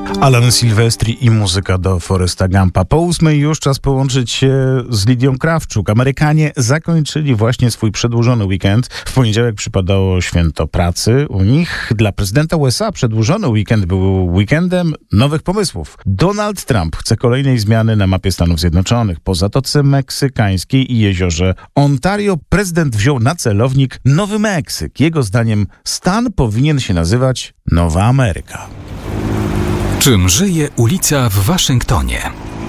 Alan Silvestri i muzyka do Foresta Gumpa. Po 8 już czas połączyć się z Lidią Krawczuk. Amerykanie zakończyli właśnie swój przedłużony weekend. W poniedziałek przypadało święto pracy u nich. Dla prezydenta USA przedłużony weekend był weekendem nowych pomysłów. Donald Trump chce kolejnej zmiany na mapie Stanów Zjednoczonych. Po Zatoce Meksykańskiej i jeziorze Ontario prezydent wziął na celownik Nowy Meksyk. Jego zdaniem stan powinien się nazywać Nowa Ameryka. Czym żyje ulica w Waszyngtonie?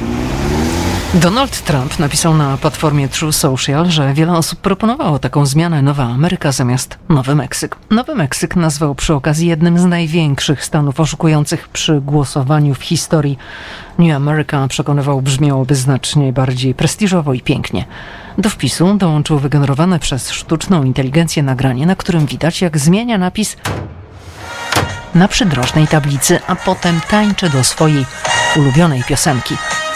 Donald Trump napisał na platformie True Social, że wiele osób proponowało taką zmianę Nowa Ameryka zamiast Nowy Meksyk. Nowy Meksyk nazwał przy okazji jednym z największych stanów oszukujących przy głosowaniu w historii. New America, przekonywał, brzmiałoby znacznie bardziej prestiżowo i pięknie. Do wpisu dołączył wygenerowane przez sztuczną inteligencję nagranie, na którym widać, jak zmienia napis na przydrożnej tablicy, a potem tańczy do swojej ulubionej piosenki.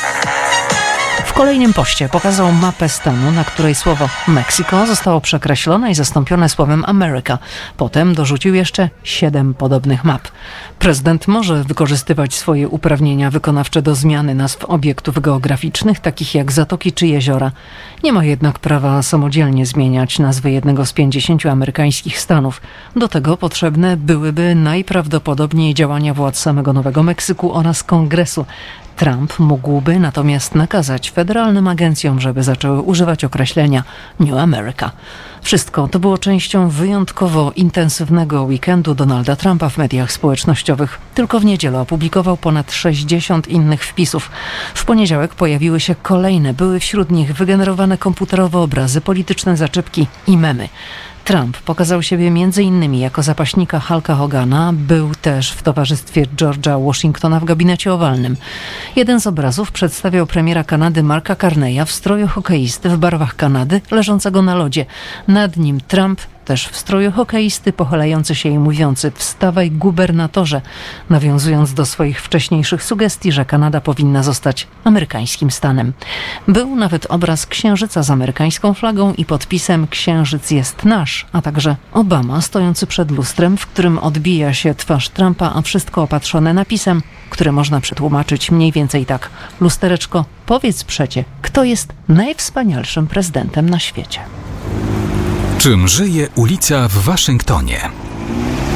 W kolejnym poście pokazał mapę stanu, na której słowo Mexico zostało przekreślone i zastąpione słowem America. Potem dorzucił jeszcze 7 podobnych map. Prezydent może wykorzystywać swoje uprawnienia wykonawcze do zmiany nazw obiektów geograficznych, takich jak zatoki czy jeziora. Nie ma jednak prawa samodzielnie zmieniać nazwy jednego z 50 amerykańskich stanów. Do tego potrzebne byłyby najprawdopodobniej działania władz samego Nowego Meksyku oraz Kongresu. Trump mógłby natomiast nakazać federalnym agencjom, żeby zaczęły używać określenia New America. Wszystko to było częścią wyjątkowo intensywnego weekendu Donalda Trumpa w mediach społecznościowych. Tylko w niedzielę opublikował ponad 60 innych wpisów. W poniedziałek pojawiły się kolejne, były wśród nich wygenerowane komputerowe obrazy, polityczne zaczepki i memy. Trump pokazał siebie m.in. jako zapaśnika Hulka Hogana, był też w towarzystwie George'a Washingtona w gabinecie owalnym. Jeden z obrazów przedstawiał premiera Kanady Marka Carneya w stroju hokeisty w barwach Kanady, leżącego na lodzie. Nad nim Trump, też w stroju hokeisty, pochylający się i mówiący: wstawaj, gubernatorze, nawiązując do swoich wcześniejszych sugestii, że Kanada powinna zostać amerykańskim stanem. Był nawet obraz księżyca z amerykańską flagą i podpisem „Księżyc jest nasz”, a także Obama stojący przed lustrem, w którym odbija się twarz Trumpa, a wszystko opatrzone napisem, który można przetłumaczyć mniej więcej tak: lustereczko, powiedz przecie, kto jest najwspanialszym prezydentem na świecie. Czym żyje ulica w Waszyngtonie?